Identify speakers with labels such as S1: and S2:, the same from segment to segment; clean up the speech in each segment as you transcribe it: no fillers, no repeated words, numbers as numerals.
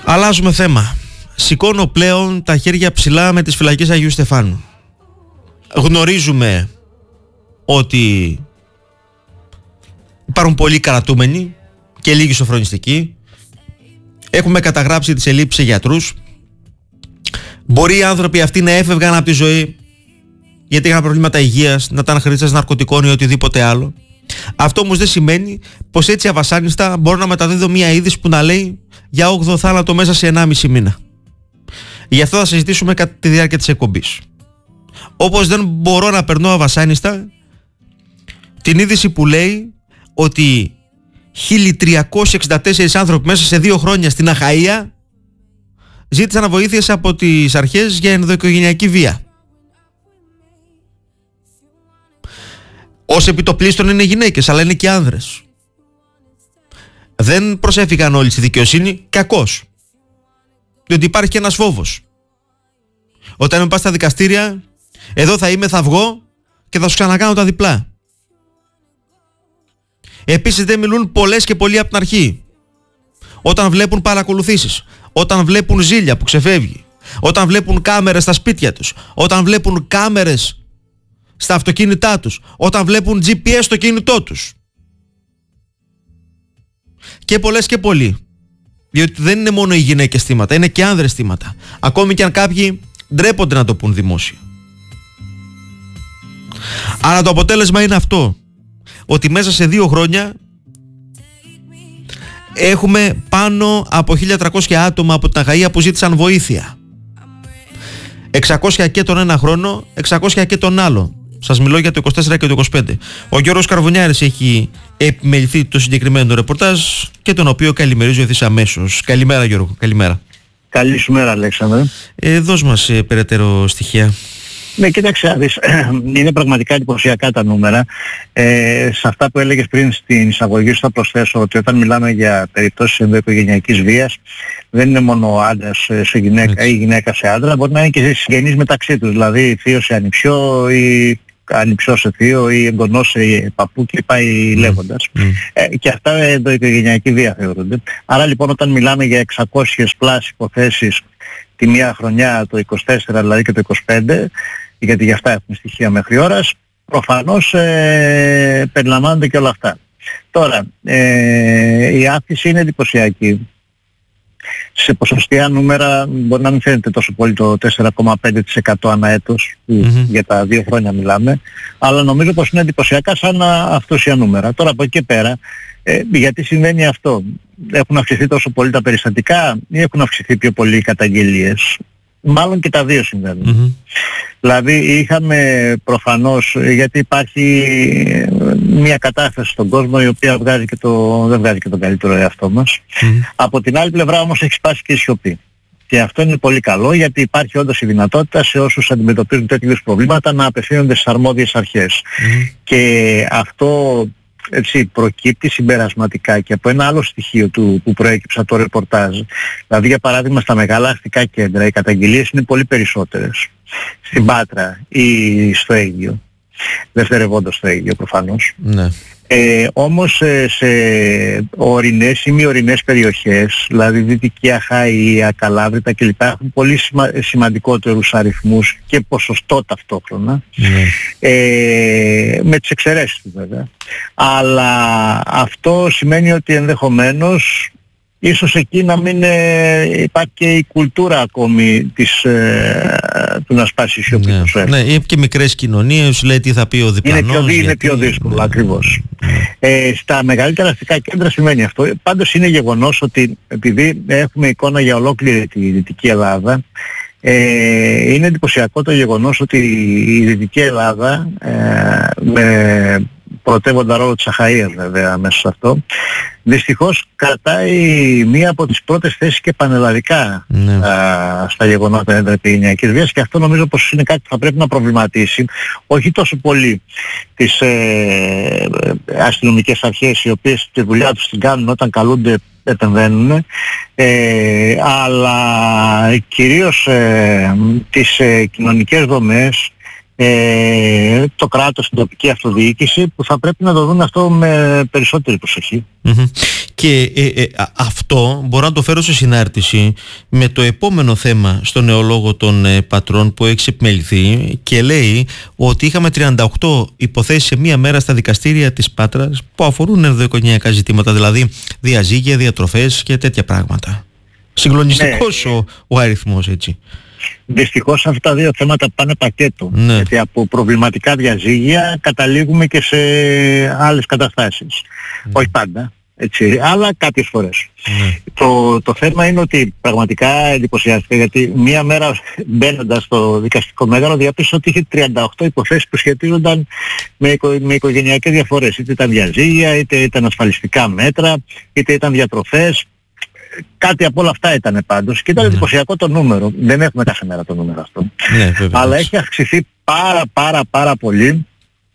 S1: Αλλάζουμε θέμα. Σηκώνω πλέον τα χέρια ψηλά με τις φυλακές Αγίου Στεφάνου. Γνωρίζουμε ότι υπάρχουν πολλοί κρατούμενοι και λίγοι σοφρονιστικοί. Έχουμε καταγράψει τις ελλείψεις σε γιατρούς. Μπορεί οι άνθρωποι αυτοί να έφευγαν από τη ζωή γιατί είχαν προβλήματα υγείας, να ήταν χρήστες ναρκωτικών ή οτιδήποτε άλλο. Αυτό όμως δεν σημαίνει πως έτσι αβασάνιστα μπορώ να μεταδίδω μια είδηση που να λέει για 8ο θάνατο μέσα σε 1,5 μήνα. Γι' αυτό θα συζητήσουμε κατά τη διάρκεια της εκπομπής. Όπως δεν μπορώ να περνώ αβασάνιστα την είδηση που λέει ότι 1.364 άνθρωποι μέσα σε 2 χρόνια στην Αχαΐα ζήτησαν βοήθειες από τις αρχές για ενδοοικογενειακή βία. Ως επιτοπλίστων είναι γυναίκες, αλλά είναι και άνδρες. Δεν προσέφηκαν όλοι στη δικαιοσύνη, κακώς. Διότι υπάρχει και ένας φόβος. Όταν με πας στα δικαστήρια, εδώ θα είμαι, θα βγω και θα σου ξανακάνω τα διπλά. Επίσης δεν μιλούν πολλές και πολλοί από την αρχή. Όταν βλέπουν παρακολουθήσεις, όταν βλέπουν ζήλια που ξεφεύγει, όταν βλέπουν κάμερες στα σπίτια τους, όταν βλέπουν κάμερες στα αυτοκίνητά τους, όταν βλέπουν GPS στο κινητό τους. Και πολλές και πολλοί. Διότι δεν είναι μόνο οι γυναίκες θύματα, είναι και άνδρες θύματα. Ακόμη και αν κάποιοι ντρέπονται να το πουν δημόσια. Αλλά το αποτέλεσμα είναι αυτό. Ότι μέσα σε 2 χρόνια έχουμε πάνω από 1.300 άτομα από την Αχαΐα που ζήτησαν βοήθεια. 600 και τον ένα χρόνο, 600 και τον άλλο. Σας μιλώ για το 24 και το 25. Ο Γιώργος Καρβουνιάρης έχει επιμεληθεί το συγκεκριμένο ρεπορτάζ και τον οποίο καλημερίζω ευθύς αμέσως. Καλημέρα Γιώργο, καλημέρα.
S2: Καλή σου μέρα Αλέξανδρε.
S1: Δώσ' μας περαιτέρω στοιχεία.
S2: Ναι, κοίταξε, είναι πραγματικά εντυπωσιακά τα νούμερα. Σε αυτά που έλεγες πριν στην εισαγωγή σου θα προσθέσω ότι όταν μιλάμε για περιπτώσεις ενδοοικογενειακής βίας δεν είναι μόνο ο άντρας σε γυναίκα ή η γυναίκα σε άντρα, μπορεί να είναι και συγγενείς μεταξύ τους, δηλαδή θείο σε ανιψιό ή ανιψιό σε θείο ή εγγονός σε παππού και πάει λέγοντας. Και αυτά ενδοοικογενειακή βία θεωρούνται. Άρα λοιπόν όταν μιλάμε για 600 πλάς υποθέσεις τη μία χρονιά, το 24 δηλαδή και το 25, γιατί γι' αυτά έχουμε στοιχεία μέχρι ώρας, προφανώς περιλαμβάνονται και όλα αυτά. Τώρα, η αύξηση είναι εντυπωσιακή. Σε ποσοστιαία νούμερα μπορεί να μην φαίνεται τόσο πολύ το 4,5% ανά έτος, για τα 2 χρόνια μιλάμε, αλλά νομίζω πως είναι εντυπωσιακά σαν αυτούσια νούμερα. Τώρα από εκεί και πέρα, γιατί συμβαίνει αυτό? Έχουν αυξηθεί τόσο πολύ τα περιστατικά ή έχουν αυξηθεί πιο πολύ οι καταγγελίες? Μάλλον και τα δύο συμβαίνουν. Δηλαδή είχαμε προφανώς, γιατί υπάρχει μια κατάσταση στον κόσμο η οποία δεν βγάζει και τον καλύτερο εαυτό μας. Από την άλλη πλευρά όμως έχει σπάσει και η σιωπή. Και αυτό είναι πολύ καλό, γιατί υπάρχει όντως η δυνατότητα σε όσους αντιμετωπίζουν τέτοιου προβλήματα να απευθύνονται στις αρμόδιες αρχές. Και αυτό έτσι προκύπτει συμπερασματικά και από ένα άλλο στοιχείο που προέκυψε από το ρεπορτάζ. Δηλαδή για παράδειγμα στα μεγάλα αστικά κέντρα οι καταγγελίες είναι πολύ περισσότερες. Στην Πάτρα ή στο Αίγυο. Δευτερευόντως στο Αίγυο προφανώς. Ναι. Όμως σε ορεινές ή μη ορεινές περιοχές, δηλαδή Δυτική Αχαΐα, Καλάβρητα κλπ. Έχουν πολύ σημαντικότερους αριθμούς και ποσοστό ταυτόχρονα, με τις εξαιρέσεις του βέβαια. Αλλά αυτό σημαίνει ότι ενδεχομένως ίσως εκεί να μην υπάρχει και η κουλτούρα ακόμη του να σπάσει η σιωπή του.
S1: Ναι, και μικρές κοινωνίες, λέει τι θα πει ο διπλανός.
S2: Είναι πιο δύσκολο, ακριβώς. Στα μεγαλύτερα αστικά κέντρα σημαίνει αυτό. Πάντως είναι γεγονός ότι επειδή έχουμε εικόνα για ολόκληρη τη Δυτική Ελλάδα, είναι εντυπωσιακό το γεγονός ότι η Δυτική Ελλάδα με πρωτεύοντα ρόλο της Αχαΐας βέβαια μέσα σε αυτό, δυστυχώς κρατάει μία από τις πρώτες θέσεις και πανελλαδικά στα γεγονότα ενδοοικογενειακής βίας, και αυτό νομίζω πως είναι κάτι που θα πρέπει να προβληματίσει όχι τόσο πολύ τις αστυνομικές αρχές, οι οποίες τη δουλειά τους την κάνουν όταν καλούνται επεμβαίνουν, αλλά κυρίως τις κοινωνικές δομές το κράτος, την τοπική αυτοδιοίκηση, που θα πρέπει να το δουν αυτό με περισσότερη προσοχή.
S1: Και αυτό μπορώ να το φέρω σε συνάρτηση με το επόμενο θέμα στο νεολόγο των πατρών που έχει επιμεληθεί και λέει ότι είχαμε 38 υποθέσεις σε μία μέρα στα δικαστήρια της Πάτρας που αφορούν ενδοοικογενειακά ζητήματα, δηλαδή διαζύγια, διατροφές και τέτοια πράγματα. Συγκλονιστικός ο αριθμός, έτσι.
S2: Δυστυχώς αυτά τα δύο θέματα πάνε πακέτο. Γιατί από προβληματικά διαζύγια καταλήγουμε και σε άλλες καταστάσεις. Όχι πάντα, έτσι, αλλά κάποιες φορές. Το θέμα είναι ότι πραγματικά εντυπωσιάστηκα, γιατί μία μέρα μπαίνοντας στο δικαστικό μέγαρο διαπίστωσα ότι είχε 38 υποθέσεις που σχετίζονταν με οικογενειακές διαφορές. Είτε ήταν διαζύγια, είτε ήταν ασφαλιστικά μέτρα, είτε ήταν διατροφές. Κάτι από όλα αυτά ήταν πάντως και ήταν εντυπωσιακό το νούμερο. Δεν έχουμε κάθε μέρα το νούμερο αυτό. Αλλά έχει αυξηθεί πάρα πολύ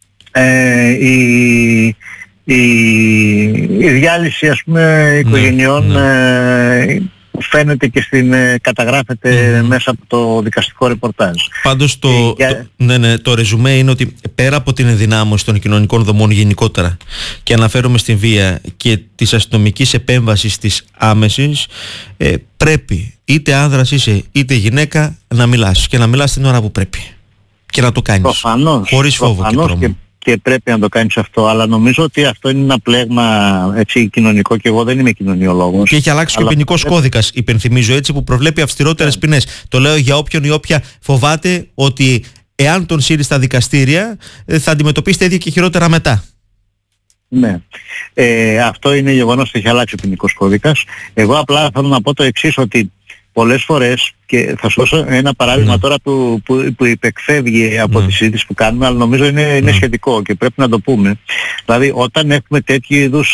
S2: η διάλυση, ας πούμε, οικογενειών που φαίνεται και καταγράφεται μέσα από το δικαστικό ρεπορτάζ.
S1: Πάντως το ρεζουμέ είναι ότι πέρα από την ενδυνάμωση των κοινωνικών δομών γενικότερα, και αναφέρομαι στην βία και της αστυνομικής επέμβασης της άμεσης, πρέπει είτε άνδρας είσαι είτε γυναίκα να μιλάς, και να μιλάς την ώρα που πρέπει και να το κάνεις χωρίς φόβο και τρόμο.
S2: Και πρέπει να το κάνεις αυτό, αλλά νομίζω ότι αυτό είναι ένα πλέγμα, έτσι, κοινωνικό, και εγώ δεν είμαι κοινωνιολόγος.
S1: Και έχει αλλάξει και ο ποινικός κώδικας, υπενθυμίζω, έτσι, που προβλέπει αυστηρότερες ποινές. Το λέω για όποιον ή όποια φοβάται ότι εάν τον σύρει στα δικαστήρια θα αντιμετωπίσει τα ίδια και χειρότερα μετά.
S2: Ναι. Αυτό είναι γεγονός ότι έχει αλλάξει ο ποινικός κώδικας. Εγώ απλά θέλω να πω το εξής, ότι πολλές φορές, και θα σου δώσω ένα παράδειγμα τώρα που υπεκφεύγει από τη συζήτηση που κάνουμε, αλλά νομίζω είναι σχετικό και πρέπει να το πούμε. Δηλαδή, όταν έχουμε τέτοιου είδους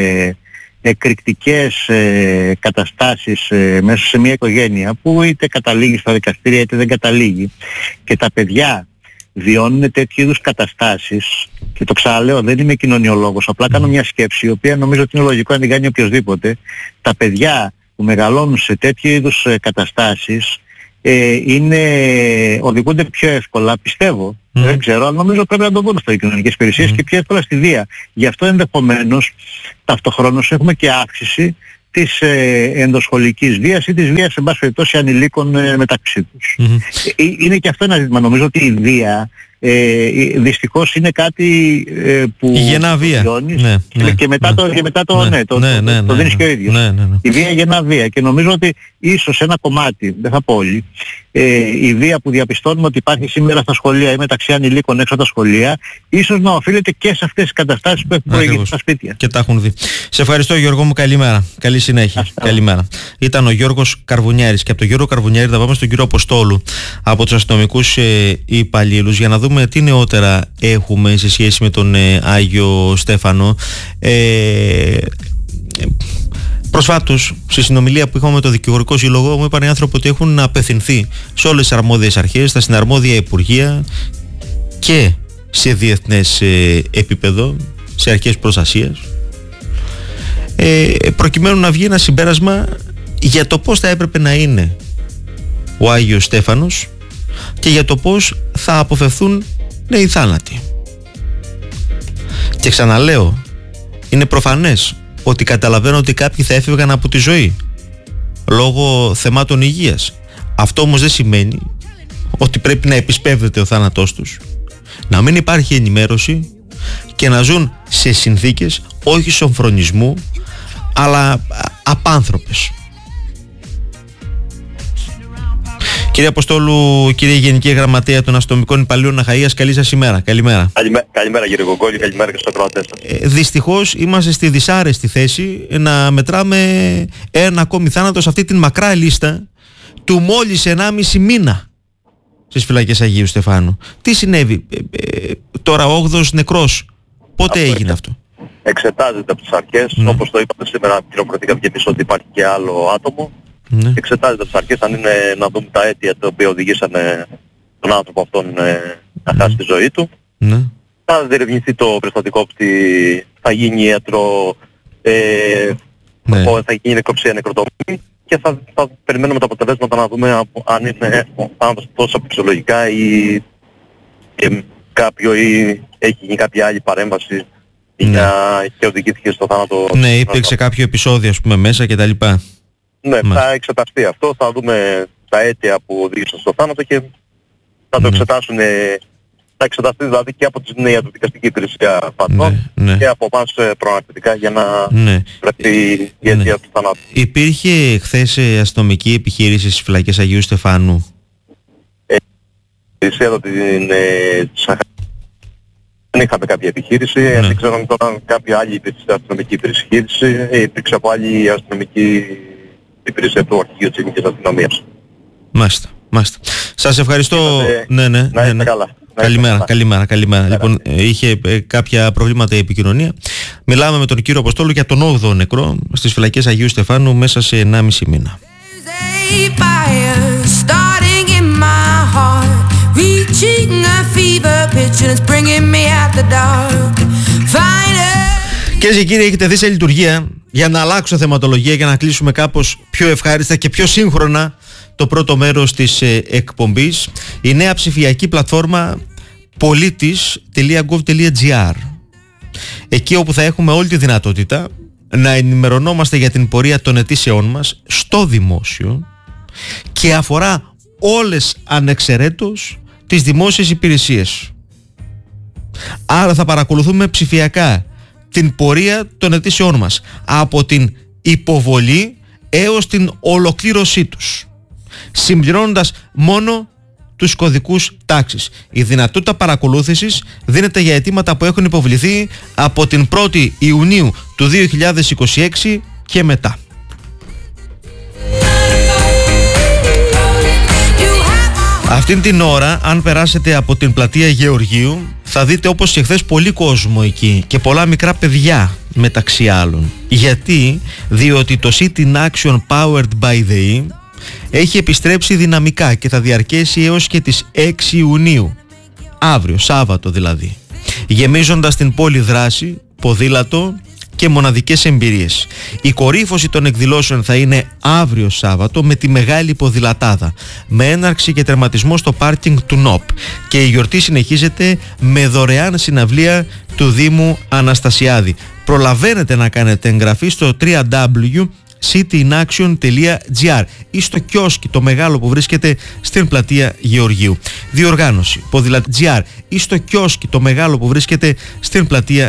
S2: εκρηκτικές καταστάσεις μέσα σε μια οικογένεια, που είτε καταλήγει στα δικαστήρια είτε δεν καταλήγει, και τα παιδιά βιώνουν τέτοιου είδους καταστάσεις, και το ξαναλέω, δεν είμαι κοινωνιολόγος, απλά κάνω μια σκέψη, η οποία νομίζω ότι είναι λογικό να την κάνει οποιοσδήποτε. Τα παιδιά που μεγαλώνουν σε τέτοιου είδους καταστάσεις οδηγούνται πιο εύκολα, πιστεύω, δεν ξέρω, αλλά νομίζω πρέπει να το δουν αυτό οι κοινωνικές υπηρεσίες, και πιο εύκολα στη βία. Γι' αυτό ενδεχομένως ταυτοχρόνως έχουμε και αύξηση της ενδοσχολικής βίας ή της βίας, εν πάση περιπτώσει, ανηλίκων μεταξύ τους. Είναι και αυτό ένα ζήτημα. Νομίζω ότι η βία δυστυχώς είναι κάτι που
S1: γεννά βία.
S2: Και μετά το δίνεις και ο ίδιος. Η βία γεννά βία, και νομίζω ότι ίσως ένα κομμάτι, δεν θα πω όλοι, η βία που διαπιστώνουμε ότι υπάρχει σήμερα στα σχολεία ή μεταξύ ανηλίκων έξω από τα σχολεία, ίσως να οφείλεται και σε αυτές τις καταστάσεις που έχουν προηγηθεί στα σπίτια.
S1: Και τα έχουν δει. Σε ευχαριστώ, Γιώργο μου, καλημέρα. Καλή συνέχεια. Καλημέρα. Ήταν ο Γιώργος Καρβουνιάρης, και από τον Γιώργο Καρβουνιάρη θα πάμε στον κύριο Αποστόλου από τους αστυνομικούς υπαλλήλους, για να δούμε τι νεότερα έχουμε σε σχέση με τον Άγιο Στέφανο. Προσφάτως, στη συνομιλία που είχαμε με το δικηγορικό σύλλογο, μου είπαν οι άνθρωποι ότι έχουν απευθυνθεί σε όλες τις αρμόδιες αρχές, στα συναρμόδια υπουργεία και σε διεθνές επίπεδο, σε αρχές προστασίας, προκειμένου να βγει ένα συμπέρασμα για το πώς θα έπρεπε να είναι ο Άγιος Στέφανος και για το πώς θα αποφευθούν νέοι θάνατοι. Και ξαναλέω, είναι προφανές ότι καταλαβαίνω ότι κάποιοι θα έφευγαν από τη ζωή λόγω θεμάτων υγείας. Αυτό όμως δεν σημαίνει ότι πρέπει να επισπεύδεται ο θάνατός τους, να μην υπάρχει ενημέρωση και να ζουν σε συνθήκες όχι σομφρονισμού αλλά απάνθρωπες. Κύριε Αποστόλου, κύριε Γενική Γραμματέα των Αστυνομικών Υπαλλήλων Αχαΐας, καλή σας ημέρα. Καλημέρα.
S3: Καλημέρα κύριε Κογκόλη, καλημέρα και στους ακροατές σας.
S1: Δυστυχώς είμαστε στη δυσάρεστη θέση να μετράμε ένα ακόμη θάνατο σε αυτή την μακρά λίστα του μόλις 1,5 μήνα στις φυλακές Αγίου Στεφάνου. Τι συνέβη τώρα, 8ος νεκρός, πότε έγινε αυτό?
S3: Εξετάζεται από τις αρχές, όπως το είπατε σήμερα χειροκροτήκαμε και εμείς ότι υπάρχει και άλλο άτομο. Εξετάζεται από τις αρχές αν είναι να δούμε τα αίτια τα οποία οδηγήσανε τον άνθρωπο αυτόν να χάσει τη ζωή του. Θα διερευνηθεί το περιστατικό, θα γίνει ιατρο, θα γίνει νεκροψία, νεκροτομή, και θα περιμένουμε τα αποτελέσματα να δούμε αν είναι ο άνθρωπος τόσο φυσιολογικά ή και κάποιο ή έχει γίνει κάποια άλλη παρέμβαση και οδηγήθηκε στο θάνατο.
S1: Ναι, υπήρξε κάποιο επεισόδιο ας πούμε μέσα και τα λοιπά.
S3: Ναι, θα εξεταστεί αυτό, θα δούμε τα αίτια που οδήγησαν στο θάνατο και θα το εξετάσουν. Θα εξεταστεί δηλαδή και από την ιατροδικαστική υπηρεσία φατών και από εμάς προανακριτικά για να βρεθεί η αιτία του θανάτου.
S1: Υπήρχε χθες αστυνομική επιχείρηση στις φυλακές Αγίου Στεφάνου?
S3: Εδώ δεν είχαμε κάποια επιχείρηση, δεν ξέρω αν τώρα κάποια άλλη αστυνομική επιχείρηση υπήρξε από άλλη αστυνομική υπηρεσία του Αρχηγείου της Ελληνικής Αστυνομίας.
S1: Μάλιστα. Σας ευχαριστώ.
S3: Να είστε καλά.
S1: Καλημέρα. Λοιπόν, είχε κάποια προβλήματα η επικοινωνία. Μιλάμε με τον κύριο Αποστόλου για τον 8ο νεκρό στις φυλακές Αγίου Στεφάνου μέσα σε 1,5 μήνα. Κυρίες και κύριοι, έχετε δει σε λειτουργία, για να αλλάξω θεματολογία, για να κλείσουμε κάπως πιο ευχάριστα και πιο σύγχρονα το πρώτο μέρος της εκπομπής, η νέα ψηφιακή πλατφόρμα politis.gov.gr, εκεί όπου θα έχουμε όλη τη δυνατότητα να ενημερωνόμαστε για την πορεία των αιτήσεών μας στο δημόσιο και αφορά όλες ανεξαιρέτως τις δημόσιες υπηρεσίες. Άρα θα παρακολουθούμε ψηφιακά την πορεία των αιτήσεών μας από την υποβολή έως την ολοκλήρωσή τους, συμπληρώνοντας μόνο τους κωδικούς τάξης. Η δυνατότητα παρακολούθησης δίνεται για αιτήματα που έχουν υποβληθεί από την 1η Ιουνίου του 2026 και μετά. Αυτήν την ώρα, αν περάσετε από την πλατεία Γεωργίου, θα δείτε όπως και χθες πολύ κόσμο εκεί και πολλά μικρά παιδιά μεταξύ άλλων. Γιατί? Διότι το City in Action Powered by the E έχει επιστρέψει δυναμικά και θα διαρκέσει έως και τις 6 Ιουνίου, αύριο, Σάββατο δηλαδή, γεμίζοντας την πόλη δράση, ποδήλατο και μοναδικές εμπειρίες. Η κορύφωση των εκδηλώσεων θα είναι αύριο Σάββατο με τη μεγάλη ποδηλατάδα, με έναρξη και τερματισμό στο πάρκινγκ του ΝΟΠ, και η γιορτή συνεχίζεται με δωρεάν συναυλία του Δήμου Αναστασιάδη. Προλαβαίνετε να κάνετε εγγραφή στο www.cityinaction.gr ή στο κιόσκι το μεγάλο που βρίσκεται στην πλατεία Γεωργίου. Διοργάνωση ποδηλατή.gr ή στο κιόσκι το μεγάλο που βρίσκεται στην πλατεία